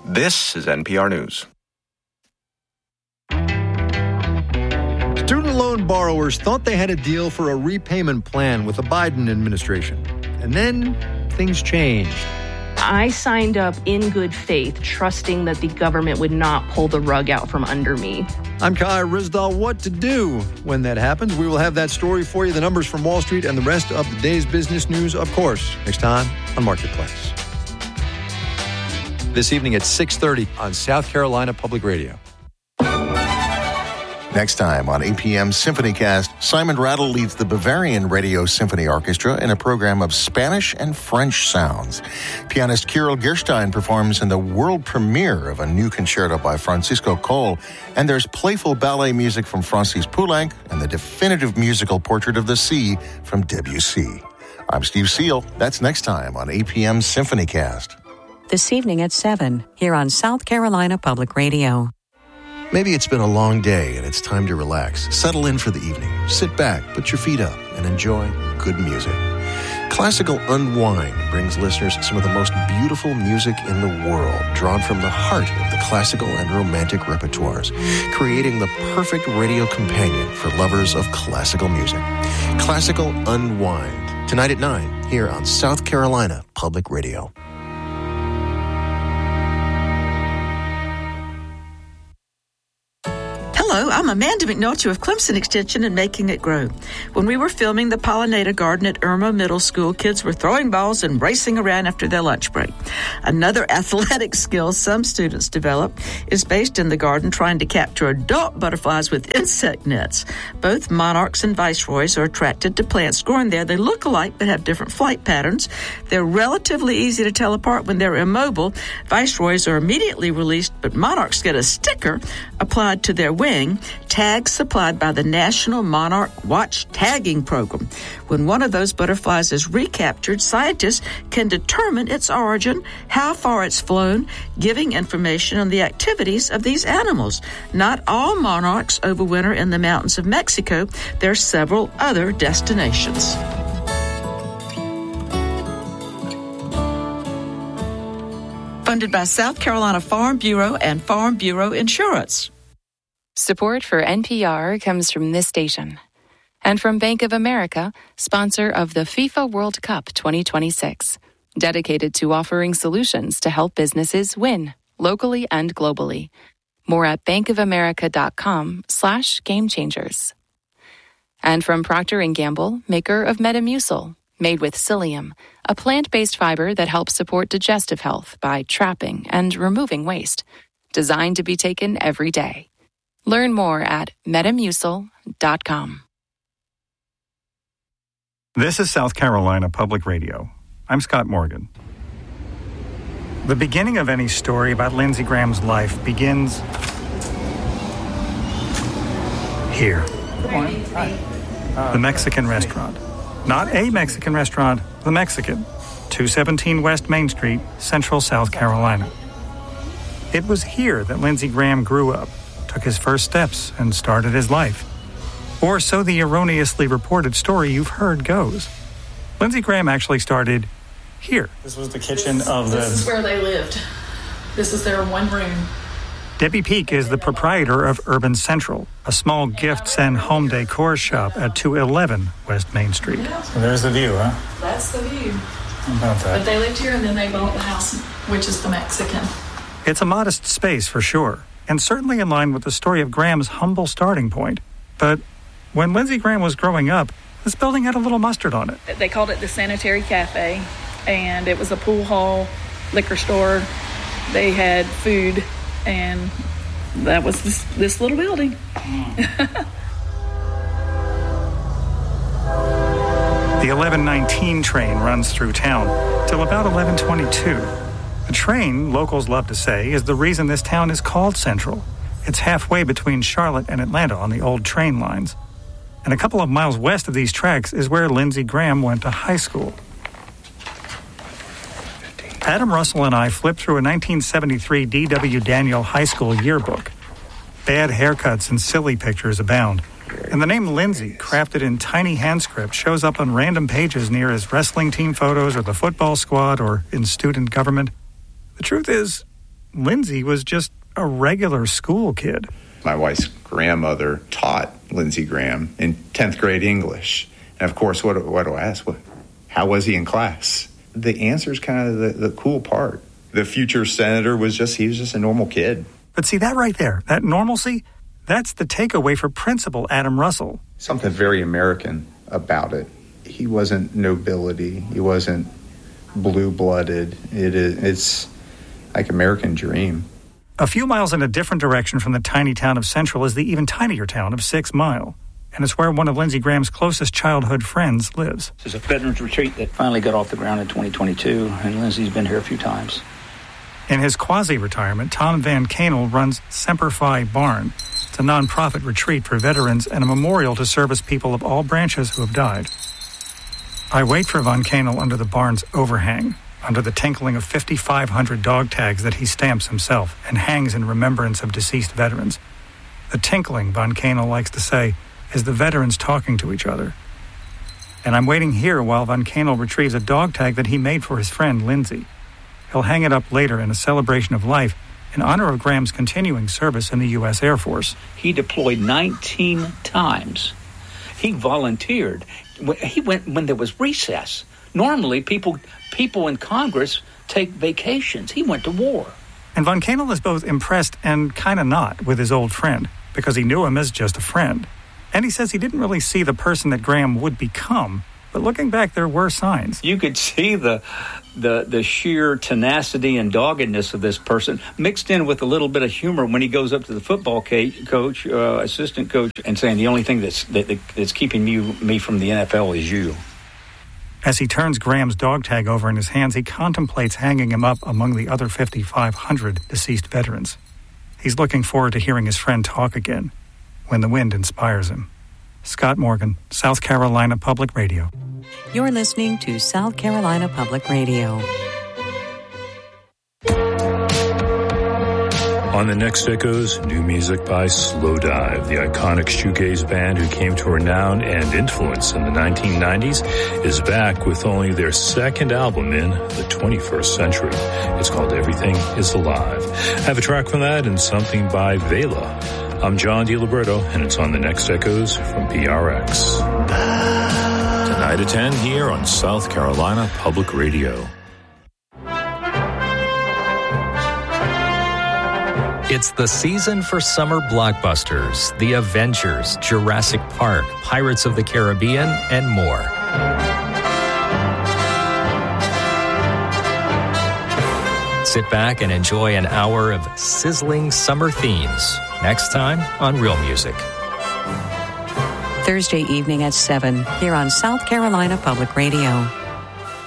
This is NPR News. Student loan borrowers thought they had a deal for a repayment plan with the Biden administration. And then things changed. I signed up in good faith, trusting that the government would not pull the rug out from under me. I'm Kai Rizdal. What to do when that happens? We will have that story for you, the numbers from Wall Street, and the rest of the day's business news, of course, next time on Marketplace. This evening at 6:30 on South Carolina Public Radio. Next time on APM SymphonyCast, Simon Rattle leads the Bavarian Radio Symphony Orchestra in a program of Spanish and French sounds. Pianist Kirill Gerstein performs in the world premiere of a new concerto by Francisco Coll. And there's playful ballet music from Francis Poulenc and the definitive musical Portrait of the Sea from Debussy. I'm Steve Seal. That's next time on APM SymphonyCast. This evening at 7, here on South Carolina Public Radio. Maybe it's been a long day and it's time to relax. Settle in for the evening. Sit back, put your feet up, and enjoy good music. Classical Unwind brings listeners some of the most beautiful music in the world, drawn from the heart of the classical and romantic repertoires, creating the perfect radio companion for lovers of classical music. Classical Unwind, tonight at 9, here on South Carolina Public Radio. Hello, I'm Amanda McNulty of Clemson Extension and Making It Grow. When we were filming the Pollinator Garden at Irma Middle School, kids were throwing balls and racing around after their lunch break. Another athletic skill some students develop is based in the garden trying to capture adult butterflies with insect nets. Both monarchs and viceroys are attracted to plants growing there. They look alike but have different flight patterns. They're relatively easy to tell apart when they're immobile. Viceroys are immediately released, but monarchs get a sticker applied to their wing, tags supplied by the National Monarch Watch Tagging Program. When one of those butterflies is recaptured, scientists can determine its origin, how far it's flown, giving information on the activities of these animals. Not all monarchs overwinter in the mountains of Mexico. There are several other destinations. Funded by South Carolina Farm Bureau and Farm Bureau Insurance. Support for NPR comes from this station and from Bank of America, sponsor of the FIFA World Cup 2026, dedicated to offering solutions to help businesses win locally and globally. More at bankofamerica.com/gamechangers. And from Procter & Gamble, maker of Metamucil, made with psyllium, a plant-based fiber that helps support digestive health by trapping and removing waste, designed to be taken every day. Learn more at Metamucil.com. This is South Carolina Public Radio. I'm Scott Morgan. The beginning of any story about Lindsey Graham's life begins here. Good morning. Hi. The Mexican restaurant. Not a Mexican restaurant, the Mexican. 217 West Main Street, Central South Carolina. It was here that Lindsey Graham grew up, took his first steps, and started his life. Or so the erroneously reported story you've heard goes. Lindsey Graham actually started here. This was the kitchen of the... This is where they lived. This is their one room. Debbie Peak is the proprietor of Urban Central, a small gifts and home decor shop at 211 West Main Street. So there's the view, huh? That's the view. How about that? But they lived here and then they bought the house, which is the Mexican. It's a modest space for sure, and certainly in line with the story of Graham's humble starting point. But when Lindsey Graham was growing up, this building had a little mustard on it. They called it the Sanitary Cafe, and it was a pool hall, liquor store. They had food, and that was this little building. The 1119 train runs through town till about 1122. The train, locals love to say, is the reason this town is called Central. It's halfway between Charlotte and Atlanta on the old train lines. And a couple of miles west of these tracks is where Lindsey Graham went to high school. Adam Russell and I flipped through a 1973 D.W. Daniel High School yearbook. Bad haircuts and silly pictures abound. And the name Lindsey, crafted in tiny hand script, shows up on random pages near his wrestling team photos or the football squad or in student government. The truth is, Lindsay was just a regular school kid. My wife's grandmother taught Lindsey Graham in 10th grade English. And of course, what do I ask? How was he in class? The answer is kind of the cool part. The future senator he was just a normal kid. But see, that right there, that normalcy, that's the takeaway for Principal Adam Russell. Something very American about it. He wasn't nobility. He wasn't blue-blooded. It's like American dream. A few miles in a different direction from the tiny town of Central is the even tinier town of 6 Mile. And it's where one of Lindsey Graham's closest childhood friends lives. This is a veterans retreat that finally got off the ground in 2022, and Lindsay's been here a few times. In his quasi-retirement, Tom Van Canel runs Semper Fi Barn. It's a non-profit retreat for veterans and a memorial to service people of all branches who have died. I wait for Van Canel under the barn's overhang, under the tinkling of 5,500 dog tags that he stamps himself and hangs in remembrance of deceased veterans. The tinkling, Van Canel likes to say, is the veterans talking to each other. And I'm waiting here while Van Canel retrieves a dog tag that he made for his friend Lindsay. He'll hang it up later in a celebration of life in honor of Graham's continuing service in the U.S. Air Force. He deployed 19 times. He volunteered. He went when there was recess. Normally, people in Congress take vacations. He went to war. And Van Canel is both impressed and kind of not with his old friend, because he knew him as just a friend. And he says he didn't really see the person that Graham would become, but looking back, there were signs. You could see the sheer tenacity and doggedness of this person, mixed in with a little bit of humor when he goes up to the football coach, assistant coach, and saying the only thing that's keeping me from the NFL is you. As he turns Graham's dog tag over in his hands, he contemplates hanging him up among the other 5,500 deceased veterans. He's looking forward to hearing his friend talk again, when the wind inspires him. Scott Morgan, South Carolina Public Radio. You're listening to South Carolina Public Radio. On the next Echoes, new music by Slowdive, the iconic shoegaze band who came to renown and influence in the 1990s, is back with only their second album in the 21st century. It's called Everything is Alive. I have a track from that and something by Vela. I'm John DiLiberto, and it's on the next Echoes from PRX. Tonight at 10 here on South Carolina Public Radio. It's the season for summer blockbusters, The Avengers, Jurassic Park, Pirates of the Caribbean, and more. Sit back and enjoy an hour of sizzling summer themes. Next time on Real Music. Thursday evening at 7 here on South Carolina Public Radio.